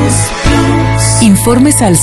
Informes al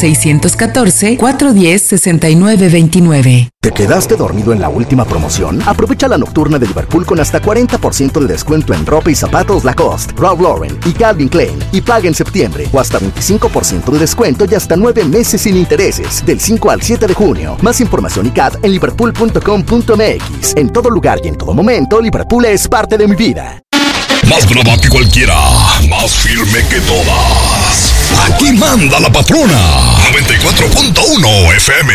614-410-6929. ¿Te quedaste dormido en la última promoción? Aprovecha la nocturna de Liverpool con hasta 40% de descuento en ropa y zapatos Lacoste, Ralph Lauren y Calvin Klein. Y paga en septiembre o hasta 25% de descuento y hasta 9 meses sin intereses. Del 5 al 7 de junio. Más información y CAD en liverpool.com.mx. En todo lugar y en todo momento, Liverpool es parte de mi vida. Más brava que cualquiera, más firme que todas. Aquí manda la patrona. 94.1 FM.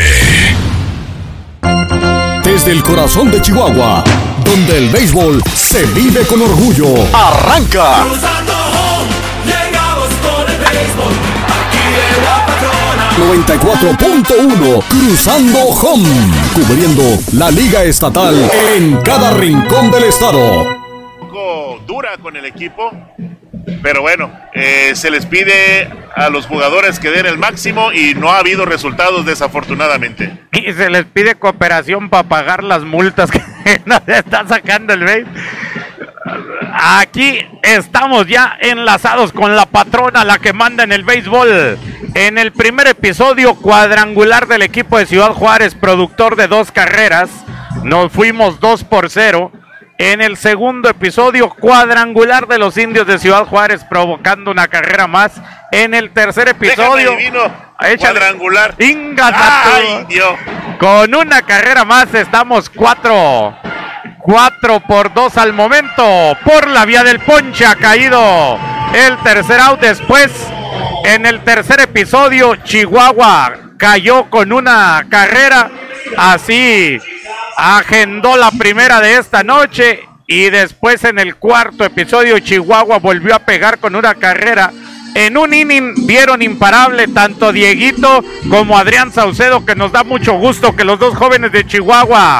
Desde el corazón de Chihuahua, donde el béisbol se vive con orgullo. ¡Arranca! Cruzando home, llegamos con el béisbol. Aquí en la patrona. 94.1 Cruzando Home, cubriendo la Liga Estatal en cada rincón del estado. Dura con el equipo, pero bueno, se les pide a los jugadores que den el máximo y no ha habido resultados desafortunadamente. Y se les pide cooperación para pagar las multas que nos está sacando el béisbol. Aquí estamos ya enlazados con la patrona, la que manda en el béisbol. En el primer episodio, cuadrangular del equipo de Ciudad Juárez, productor de 2 carreras. Nos fuimos 2-0. En el segundo episodio, cuadrangular de los Indios de Ciudad Juárez, provocando una carrera más. En el tercer episodio, cuadrangular. ¡Ay, Dios! Con una carrera más estamos 4-2 al momento. Por la vía del ponche ha caído el tercer out. Después, en el tercer episodio, Chihuahua cayó con una carrera. Así agendó la primera de esta noche. Y después en el cuarto episodio, Chihuahua volvió a pegar con una carrera. En un inning vieron imparable tanto Dieguito como Adrián Saucedo, que nos da mucho gusto que los dos jóvenes de Chihuahua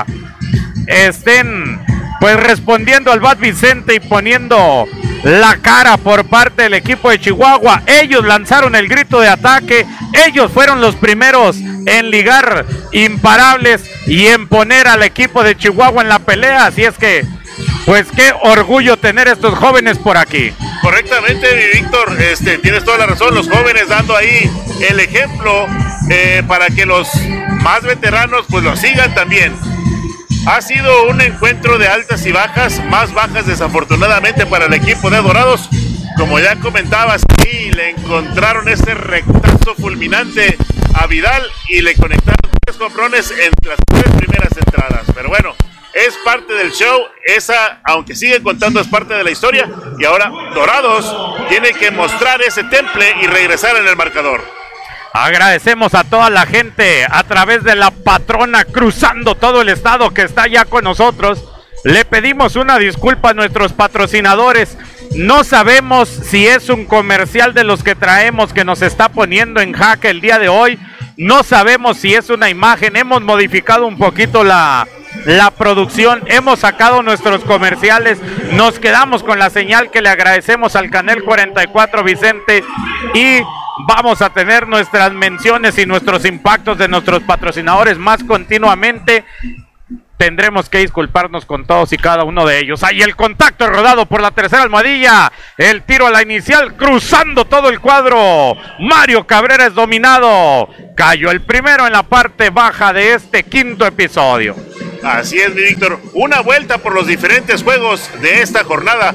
estén pues respondiendo al bat Vicente y poniendo la cara por parte del equipo de Chihuahua. Ellos lanzaron el grito de ataque, ellos fueron los primeros en ligar imparables y en poner al equipo de Chihuahua en la pelea, así es que pues qué orgullo tener estos jóvenes por aquí. Correctamente, mi Víctor, tienes toda la razón, los jóvenes dando ahí el ejemplo para que los más veteranos pues lo sigan también. Ha sido un encuentro de altas y bajas, más bajas desafortunadamente para el equipo de Dorados. Como ya comentabas, sí, le encontraron ese rectazo fulminante a Vidal y le conectaron 3 jonrones en las 3 primeras entradas. Pero bueno, es parte del show, esa, aunque sigue contando, es parte de la historia. Y ahora Dorados tiene que mostrar ese temple y regresar en el marcador. Agradecemos a toda la gente a través de la patrona cruzando todo el estado que está ya con nosotros. Le pedimos una disculpa a nuestros patrocinadores. No sabemos si es un comercial de los que traemos que nos está poniendo en jaque el día de hoy. No sabemos si es una imagen. Hemos modificado un poquito la producción, hemos sacado nuestros comerciales, nos quedamos con la señal que le agradecemos al Canal 44 Vicente y vamos a tener nuestras menciones y nuestros impactos de nuestros patrocinadores más continuamente. Tendremos que disculparnos con todos y cada uno de ellos. Ahí el contacto rodado por la tercera almohadilla. El tiro a la inicial cruzando todo el cuadro. Mario Cabrera es dominado. Cayó el primero en la parte baja de este quinto episodio. Así es, mi Víctor. Una vuelta por los diferentes juegos de esta jornada.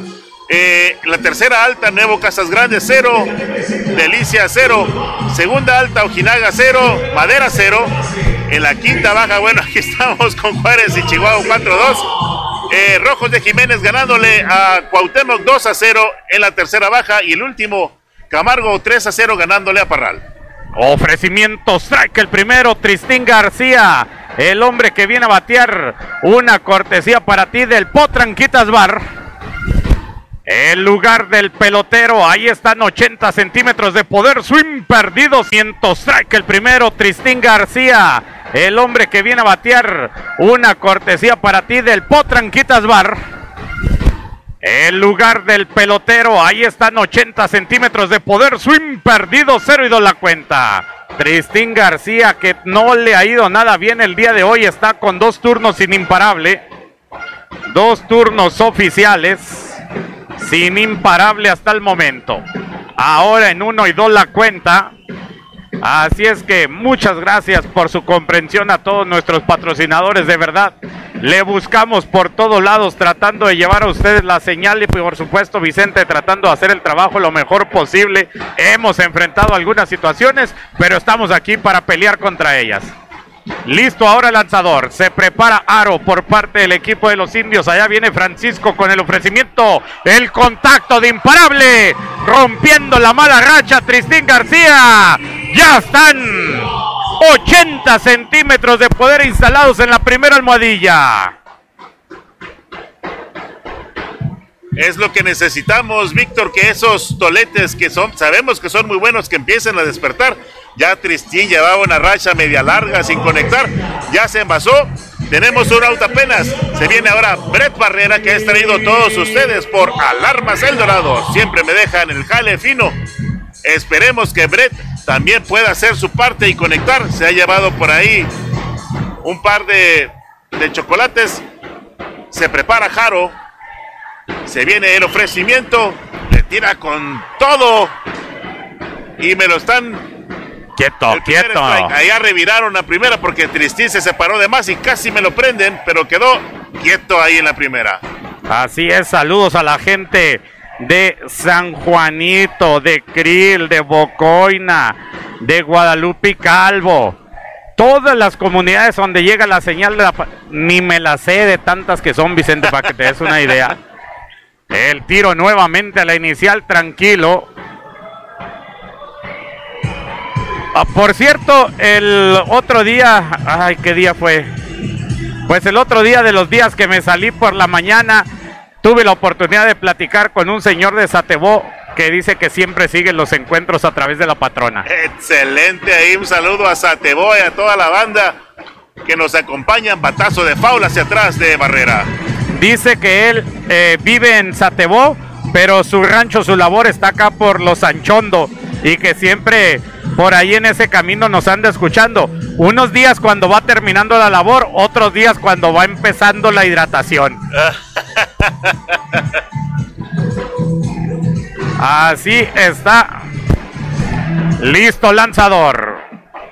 La tercera alta, Nuevo Casas Grandes 0, Delicia 0, segunda alta, Ojinaga 0, Madera 0. En la quinta baja, bueno, aquí estamos con Juárez y Chihuahua 4-2. Rojos de Jiménez ganándole a Cuauhtémoc 2-0 en la tercera baja. Y el último, Camargo 3-0 ganándole a Parral. Ofrecimiento, strike el primero, Tristín García, el hombre que viene a batear. Una cortesía para ti del Potranquitas Bar. El lugar del pelotero, ahí están 80 centímetros de poder, swing perdido, 100 strike el primero, Tristín García, el hombre que viene a batear. Una cortesía para ti del Potranquitas Bar. El lugar del pelotero, ahí están 80 centímetros de poder, swing perdido, 0-2 la cuenta. Tristín García, que no le ha ido nada bien el día de hoy, está con 2 turnos sin imparable, 2 turnos oficiales sin imparable hasta el momento. ahora en 1 y 2 la cuenta. Así es que muchas gracias por su comprensión a todos nuestros patrocinadores, de verdad. Le buscamos por todos lados tratando de llevar a ustedes la señal y por supuesto Vicente tratando de hacer el trabajo lo mejor posible. Hemos enfrentado algunas situaciones, pero estamos aquí para pelear contra ellas. Listo ahora el lanzador, se prepara Aro por parte del equipo de los indios, allá viene Francisco con el ofrecimiento, el contacto de imparable, rompiendo la mala racha Tristín García, ya están 80 centímetros de poder instalados en la primera almohadilla. Es lo que necesitamos, Víctor, que esos toletes que sabemos que son muy buenos, que empiecen a despertar. Ya Tristín llevaba una racha media larga sin conectar, ya se envasó, tenemos un out apenas. Se viene ahora Brett Barrera, que ha traído todos ustedes por Alarmas El Dorado. Siempre me dejan el jale fino. Esperemos que Brett también pueda hacer su parte y conectar. Se ha llevado por ahí un par de chocolates. Se prepara Jaro. Se viene el ofrecimiento. Le tira con todo. Y me lo están... Quieto. Allá reviraron la primera porque Tristín se separó de más y casi me lo prenden, pero quedó quieto ahí en la primera. Así es, saludos a la gente de San Juanito, de Krill, de Bocoina, de Guadalupe Calvo. Todas las comunidades donde llega la señal de ni me la sé de tantas que son, Vicente, para que te des una idea. El tiro nuevamente a la inicial, tranquilo. Por cierto, el otro día, ay, ¿qué día fue? Pues el otro día de los días que me salí por la mañana, tuve la oportunidad de platicar con un señor de Satebó que dice que siempre sigue los encuentros a través de la patrona. Excelente, ahí un saludo a Satebó y a toda la banda que nos acompañan. Batazo de faula hacia atrás de Barrera. Dice que él vive en Satebó, pero su rancho, su labor está acá por Los Anchondo y que siempre por ahí en ese camino nos anda escuchando. Unos días cuando va terminando la labor, otros días cuando va empezando la hidratación. Así está. Listo, lanzador.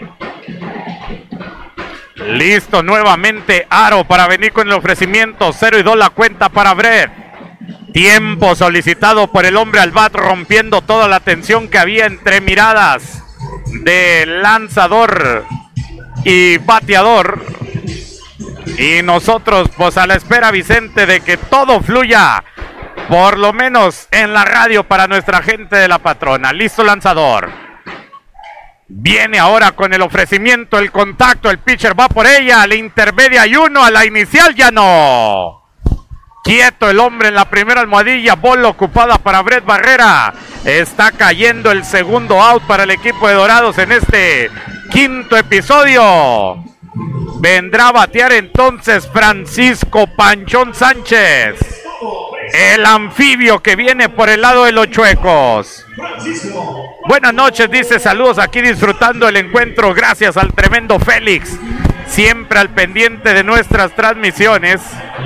Listo nuevamente Aro para venir con el ofrecimiento. 0 y 2 la cuenta para Brett. Tiempo solicitado por el hombre al bat, rompiendo toda la tensión que había entre miradas de lanzador y bateador. Y nosotros pues a la espera, Vicente, de que todo fluya, por lo menos en la radio, para nuestra gente de la patrona. Listo lanzador. Viene ahora con el ofrecimiento, el contacto, el pitcher va por ella, le intermedia y uno, a la inicial ya no. Quieto el hombre en la primera almohadilla, bola ocupada para Brett Barrera. Está cayendo el segundo out para el equipo de Dorados en este quinto episodio. Vendrá a batear entonces Francisco Panchón Sánchez, el anfibio que viene por el lado de los Chuecos. Buenas noches, dice, saludos aquí disfrutando el encuentro, gracias al tremendo Félix, siempre al pendiente de nuestras transmisiones.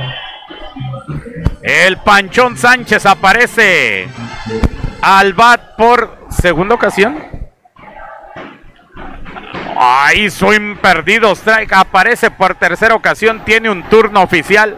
El Panchón Sánchez aparece al bat por segunda ocasión. Ahí swing perdido, strike, aparece por tercera ocasión, tiene un turno oficial.